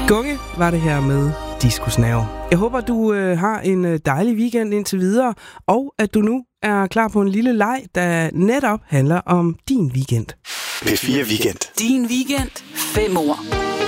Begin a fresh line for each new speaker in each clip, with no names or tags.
Gunge var det her med Diskusnerve. Jeg håber, du har en dejlig weekend indtil videre, og at du nu er klar på en lille leg, der netop handler om din weekend.
P4 Weekend.
Din weekend. 5 ord.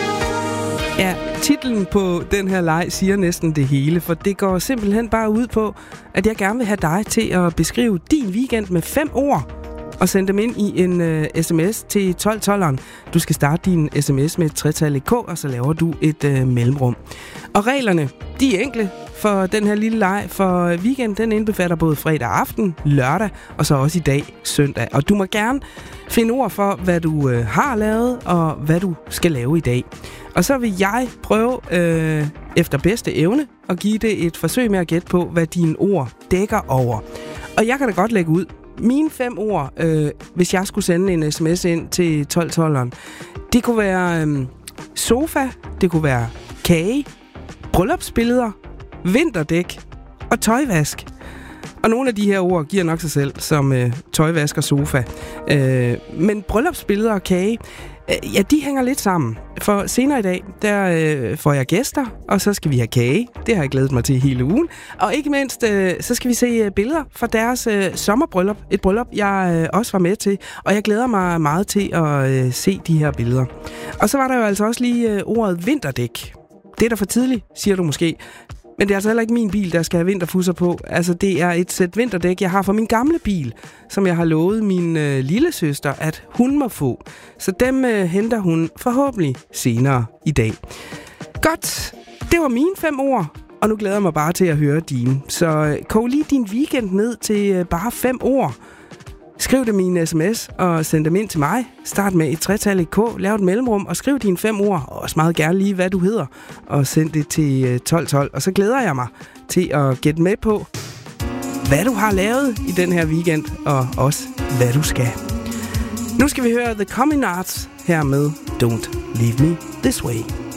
Ja, titlen på den her leg siger næsten det hele, for det går simpelthen bare ud på, at jeg gerne vil have dig til at beskrive din weekend med 5 ord, og sende dem ind i en sms til 1212'eren. Du skal starte din sms med et tretallet K, og så laver du et mellemrum. Og reglerne, de er enkle for den her lille leg, for weekend den indbefatter både fredag aften, lørdag, og så også i dag, søndag. Og du må gerne finde ord for, hvad du har lavet, og hvad du skal lave i dag. Og så vil jeg prøve efter bedste evne at give det et forsøg med at gætte på, hvad dine ord dækker over. Og jeg kan da godt lægge ud. Mine 5 ord, hvis jeg skulle sende en sms ind til 1212'eren, det kunne være sofa, det kunne være kage, bryllupsbilleder, vinterdæk og tøjvask. Og nogle af de her ord giver nok sig selv, som tøjvask og sofa. Men bryllupsbilleder og kage, ja, de hænger lidt sammen. For senere i dag, der får jeg gæster, og så skal vi have kage. Det har jeg glædet mig til hele ugen. Og ikke mindst, så skal vi se billeder fra deres sommerbryllup. Et bryllup, jeg også var med til. Og jeg glæder mig meget til at se de her billeder. Og så var der jo altså også lige ordet vinterdæk. Det er da for tidligt, siger du måske. Men det er altså heller ikke min bil, der skal have vinterfusser på. Altså, det er et sæt vinterdæk, jeg har fra min gamle bil, som jeg har lovet min lille søster, at hun må få. Så dem henter hun forhåbentlig senere i dag. Godt, det var mine 5 ord, og nu glæder jeg mig bare til at høre dine. Så kog lige din weekend ned til bare 5 ord. Skriv dem i en sms og send dem ind til mig. Start med et tretallet K, lav et mellemrum og skriv dine 5 ord. Og også meget gerne lige, hvad du hedder. Og send det til 1212. Og så glæder jeg mig til at gætte med på, hvad du har lavet i den her weekend. Og også, hvad du skal. Nu skal vi høre The Communards her med Don't Leave Me This Way.